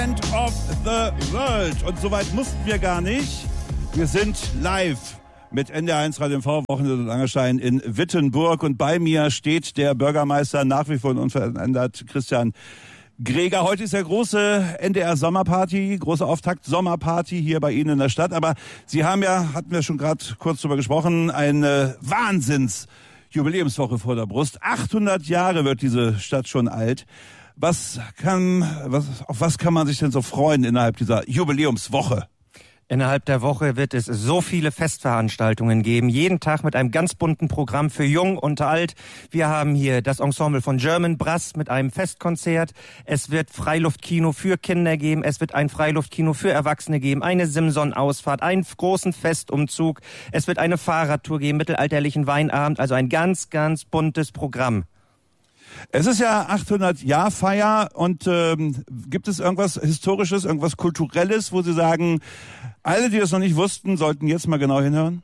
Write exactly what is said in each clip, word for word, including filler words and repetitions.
End of the World. Und soweit mussten wir gar nicht. Wir sind live mit N D R eins Radio M V, Wochenende Langerstein in Wittenburg. Und bei mir steht der Bürgermeister, nach wie vor unverändert, Christian Greger. Heute ist ja große N D R Sommerparty, große Auftakt Sommerparty hier bei Ihnen in der Stadt. Aber Sie haben ja, hatten wir schon gerade kurz drüber gesprochen, eine Wahnsinns Jubiläumswoche vor der Brust. achthundert Jahre wird diese Stadt schon alt. Was kann, was, auf was kann man sich denn so freuen innerhalb dieser Jubiläumswoche? Innerhalb der Woche wird es so viele Festveranstaltungen geben, jeden Tag mit einem ganz bunten Programm für Jung und Alt. Wir haben hier das Ensemble von German Brass mit einem Festkonzert. Es wird Freiluftkino für Kinder geben, es wird ein Freiluftkino für Erwachsene geben, eine Simson-Ausfahrt, einen großen Festumzug. Es wird eine Fahrradtour geben, mittelalterlichen Weinabend, also ein ganz, ganz buntes Programm. Es ist ja achthundert-Jahr-Feier und ähm, gibt es irgendwas Historisches, irgendwas Kulturelles, wo Sie sagen, alle, die das noch nicht wussten, sollten jetzt mal genau hinhören?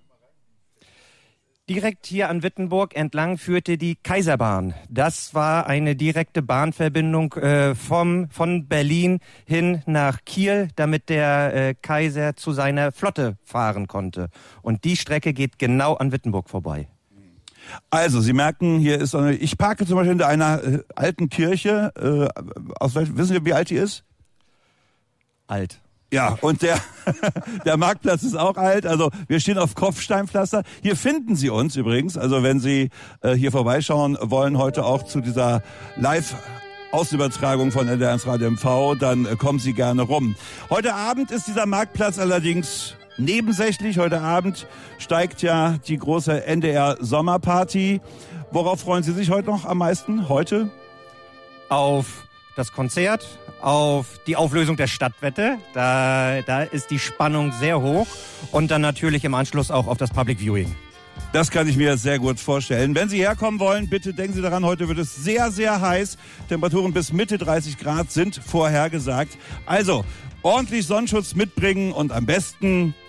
Direkt hier an Wittenburg entlang führte die Kaiserbahn. Das war eine direkte Bahnverbindung äh, vom von Berlin hin nach Kiel, damit der äh, Kaiser zu seiner Flotte fahren konnte. Und die Strecke geht genau an Wittenburg vorbei. Also, Sie merken, hier ist eine, ich parke zum Beispiel hinter einer äh, alten Kirche. Äh, aus welchem, wissen Sie, wie alt die ist? Alt. Ja, und der, der Marktplatz ist auch alt. Also, wir stehen auf Kopfsteinpflaster. Hier finden Sie uns übrigens. Also, wenn Sie äh, hier vorbeischauen wollen, heute auch zu dieser Live- Ausübertragung von N D R eins Radio M V, dann äh, kommen Sie gerne rum. Heute Abend ist dieser Marktplatz allerdings nebensächlich. Heute Abend steigt ja die große N D R Sommerparty. Worauf freuen Sie sich heute noch am meisten? Heute? Auf das Konzert, auf die Auflösung der Stadtwette. Da, da ist die Spannung sehr hoch. Und dann natürlich im Anschluss auch auf das Public Viewing. Das kann ich mir sehr gut vorstellen. Wenn Sie herkommen wollen, bitte denken Sie daran, heute wird es sehr, sehr heiß. Temperaturen bis Mitte dreißig Grad sind vorhergesagt. Also ordentlich Sonnenschutz mitbringen und am besten